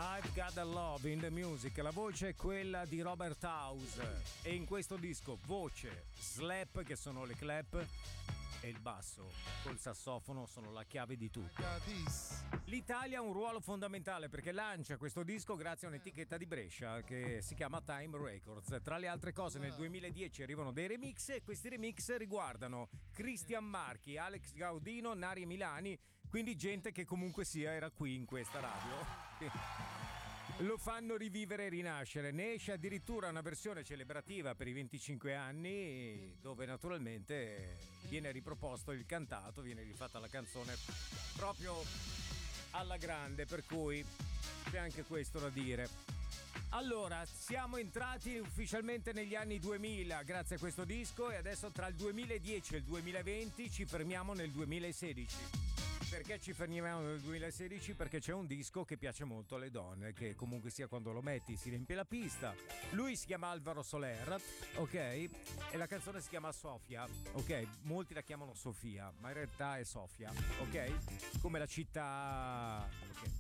I've Got a Love in the Music. La voce è quella di Robert House e in questo disco voce, slap che sono le clap e il basso col sassofono sono la chiave di tutto. L'Italia ha un ruolo fondamentale perché lancia questo disco grazie a un'etichetta di Brescia che si chiama Time Records. Tra le altre cose nel 2010 arrivano dei remix e questi remix riguardano Cristian Marchi, Alex Gaudino, Nari Milani, quindi gente che comunque sia era qui in questa radio. Lo fanno rivivere e rinascere. Ne esce addirittura una versione celebrativa per i 25 anni dove naturalmente viene riproposto il cantato, viene rifatta la canzone proprio alla grande, per cui c'è anche questo da dire. Allora, siamo entrati ufficialmente negli anni 2000 grazie a questo disco e adesso tra il 2010 e il 2020 ci fermiamo nel 2016. Perché ci fermiamo nel 2016? Perché c'è un disco che piace molto alle donne, che comunque sia quando lo metti si riempie la pista. Lui si chiama Alvaro Soler, ok? E la canzone si chiama Sofia, ok? Molti la chiamano Sofia, ma in realtà è Sofia, ok? Come la città,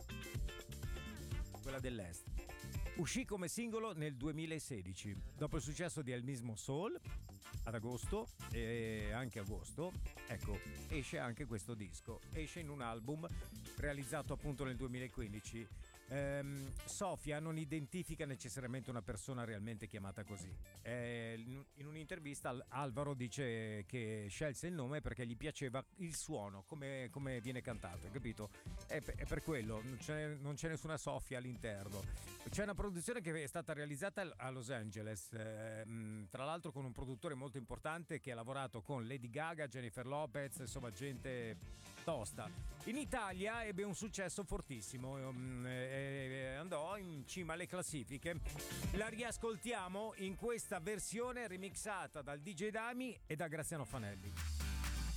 ok, quella dell'est. Uscì come singolo nel 2016, dopo il successo di El Mismo Sol ad agosto e anche agosto, ecco, esce anche questo disco, esce in un album realizzato appunto nel 2015. Sofia non identifica necessariamente una persona realmente chiamata così. In un'intervista Alvaro dice che scelse il nome perché gli piaceva il suono, come viene cantato, capito? È per quello, non c'è nessuna Sofia all'interno. C'è una produzione che è stata realizzata a Los Angeles, tra l'altro con un produttore molto importante che ha lavorato con Lady Gaga, Jennifer Lopez, insomma gente tosta. In Italia ebbe un successo fortissimo, andò in cima alle classifiche. La riascoltiamo in questa versione remixata dal DJ Dami e da Graziano Fanelli.